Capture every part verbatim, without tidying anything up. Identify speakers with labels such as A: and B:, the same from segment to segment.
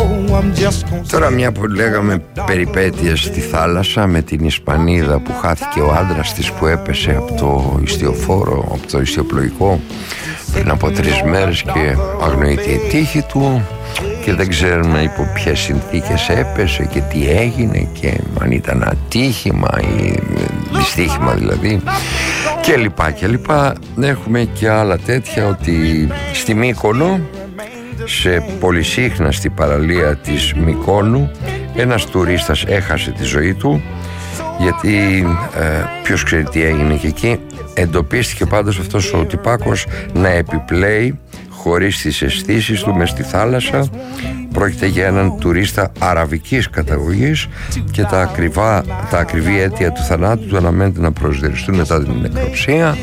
A: Τώρα μια που λέγαμε περιπέτειες στη θάλασσα με την Ισπανίδα που χάθηκε ο άντρας της που έπεσε από το ιστιοφόρο, από το ιστιοπλοϊκό πριν από τρεις μέρες και αγνοείται η τύχη του και δεν ξέρουμε υπό ποιες συνθήκες έπεσε και τι έγινε και αν ήταν ατύχημα ή δυστύχημα δηλαδή και λοιπά και λοιπά. Έχουμε και άλλα τέτοια, ότι στη Μύκονο, σε πολυσύχναστη παραλία της Μυκόνου, ένας τουρίστας έχασε τη ζωή του γιατί ε, ποιος ξέρει τι έγινε και εκεί. Εντοπίστηκε πάντως αυτός ο τυπάκος να επιπλέει χωρίς τις αισθήσεις του μες στη θάλασσα. Πρόκειται για έναν τουρίστα αραβικής καταγωγής και τα, ακριβά, τα ακριβή αίτια του θανάτου του αναμένεται να προσδιοριστούν μετά την νεκροψία.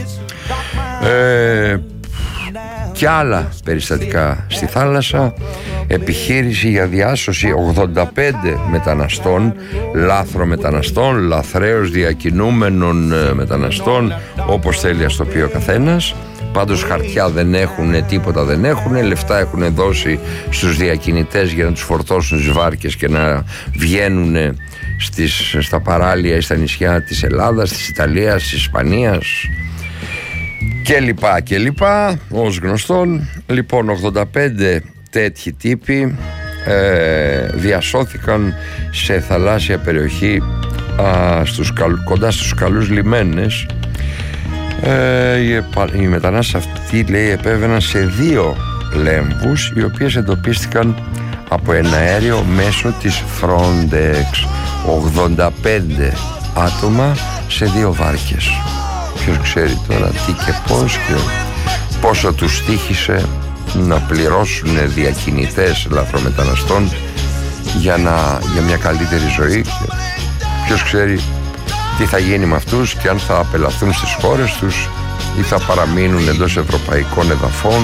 A: Ε, και άλλα περιστατικά στη θάλασσα. Επιχείρηση για διάσωση ογδόντα πέντε μεταναστών, λάθρομεταναστών, λαθρέως διακινούμενων μεταναστών, όπως θέλει ας το πει ο καθένας. Πάντως χαρτιά δεν έχουν, τίποτα δεν έχουν, λεφτά έχουν δώσει στους διακινητές για να τους φορτώσουν στις βάρκες και να βγαίνουν στις, στα παράλια ή στα νησιά της Ελλάδας, της Ιταλίας, της Ισπανίας και λοιπά και λοιπά, ως γνωστόν. Λοιπόν, ογδόντα πέντε τέτοιοι τύποι ε, διασώθηκαν σε θαλάσσια περιοχή α, στους, κοντά στους καλούς λιμένες. Ε, οι, οι μετανάστες αυτοί, λέει, επέβαιναν σε δύο λέμβους οι οποίες εντοπίστηκαν από ένα αέριο μέσω της Frontex. ογδόντα πέντε άτομα σε δύο βάρκες. Ποιος ξέρει τώρα τι και πώς και πόσο τους στοίχησε να πληρώσουν διακινητές λαθρομεταναστών για, να, για μια καλύτερη ζωή και ποιος ξέρει τι θα γίνει με αυτούς και αν θα απελαθούν στις χώρες τους ή θα παραμείνουν εντός ευρωπαϊκών εδαφών